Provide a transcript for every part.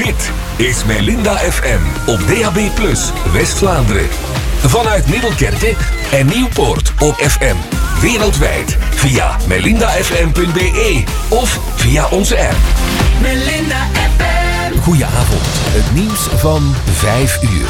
Dit is Melinda FM op DAB+, West-Vlaanderen. Vanuit Middelkerke en Nieuwpoort op FM. Wereldwijd via melindafm.be of via onze app. Melinda FM. Goedenavond, het nieuws van 5 uur.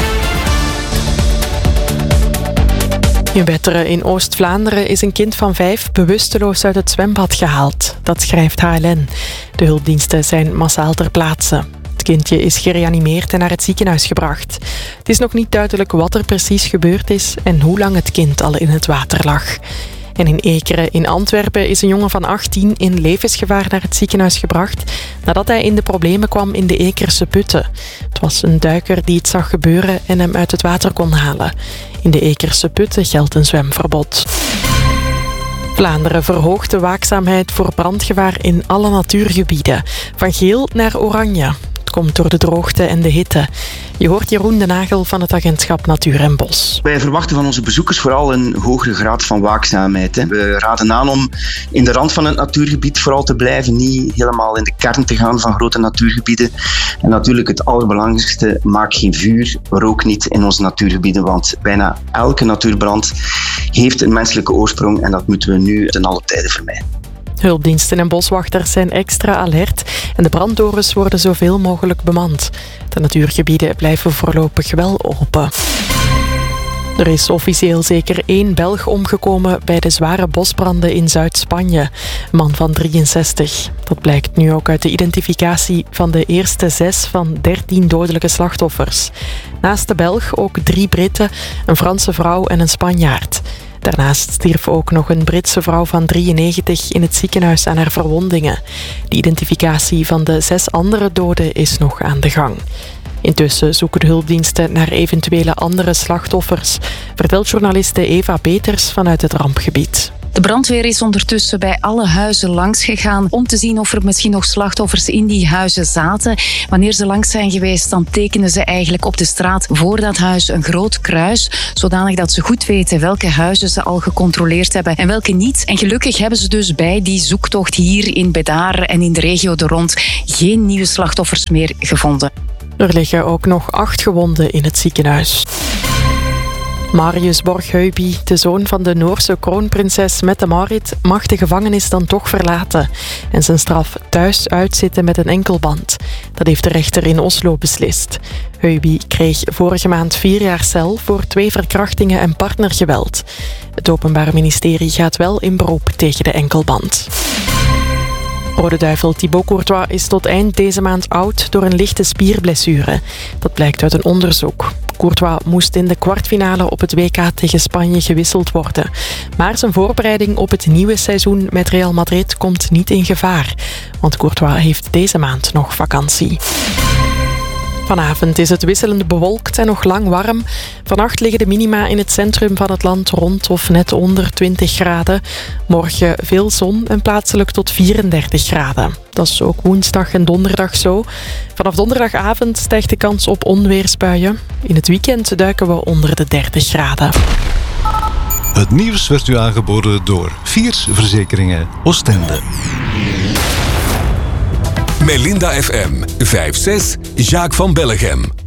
In Wetteren in Oost-Vlaanderen is een kind van 5 bewusteloos uit het zwembad gehaald. Dat schrijft HLN. De hulpdiensten zijn massaal ter plaatse. Het kindje is gereanimeerd en naar het ziekenhuis gebracht. Het is nog niet duidelijk wat er precies gebeurd is en hoe lang het kind al in het water lag. En in Ekeren in Antwerpen is een jongen van 18 in levensgevaar naar het ziekenhuis gebracht nadat hij in de problemen kwam in de Ekerse putten. Het was een duiker die het zag gebeuren en hem uit het water kon halen. In de Ekerse putten geldt een zwemverbod. Vlaanderen verhoogt de waakzaamheid voor brandgevaar in alle natuurgebieden. Van geel naar oranje. Het komt door de droogte en de hitte. Je hoort Jeroen de Nagel van het agentschap Natuur en Bos. Wij verwachten van onze bezoekers vooral een hogere graad van waakzaamheid. We raden aan om in de rand van het natuurgebied vooral te blijven, niet helemaal in de kern te gaan van grote natuurgebieden. En natuurlijk het allerbelangrijkste, maak geen vuur, rook niet in onze natuurgebieden, want bijna elke natuurbrand heeft een menselijke oorsprong en dat moeten we nu ten alle tijde vermijden. Hulpdiensten en boswachters zijn extra alert en de branddorens worden zoveel mogelijk bemand. De natuurgebieden blijven voorlopig wel open. Er is officieel zeker 1 Belg omgekomen bij de zware bosbranden in Zuid-Spanje. Een man van 63. Dat blijkt nu ook uit de identificatie van de eerste 6 van 13 dodelijke slachtoffers. Naast de Belg ook 3 Britten, een Franse vrouw en een Spanjaard. Daarnaast stierf ook nog een Britse vrouw van 93 in het ziekenhuis aan haar verwondingen. De identificatie van de 6 andere doden is nog aan de gang. Intussen zoeken de hulpdiensten naar eventuele andere slachtoffers, vertelt journaliste Eva Peters vanuit het rampgebied. De brandweer is ondertussen bij alle huizen langs gegaan om te zien of er misschien nog slachtoffers in die huizen zaten. Wanneer ze langs zijn geweest, dan tekenen ze eigenlijk op de straat voor dat huis een groot kruis, zodanig dat ze goed weten welke huizen ze al gecontroleerd hebben en welke niet. En gelukkig hebben ze dus bij die zoektocht hier in Bedaar en in de regio er rond geen nieuwe slachtoffers meer gevonden. Er liggen ook nog 8 gewonden in het ziekenhuis. Marius Borg-Heuby, de zoon van de Noorse kroonprinses Mette-Marit, mag de gevangenis dan toch verlaten en zijn straf thuis uitzitten met een enkelband. Dat heeft de rechter in Oslo beslist. Heuby kreeg vorige maand 4 jaar cel voor 2 verkrachtingen en partnergeweld. Het Openbaar Ministerie gaat wel in beroep tegen de enkelband. Rode Duivel Thibaut Courtois is tot eind deze maand oud door een lichte spierblessure. Dat blijkt uit een onderzoek. Courtois moest in de kwartfinale op het WK tegen Spanje gewisseld worden. Maar zijn voorbereiding op het nieuwe seizoen met Real Madrid komt niet in gevaar. Want Courtois heeft deze maand nog vakantie. Vanavond is het wisselend bewolkt en nog lang warm. Vannacht liggen de minima in het centrum van het land rond of net onder 20 graden. Morgen veel zon en plaatselijk tot 34 graden. Dat is ook woensdag en donderdag zo. Vanaf donderdagavond stijgt de kans op onweersbuien. In het weekend duiken we onder de 30 graden. Het nieuws werd u aangeboden door Viers Verzekeringen Oostende. Melinda FM 5-6, Jacques van Bellegem.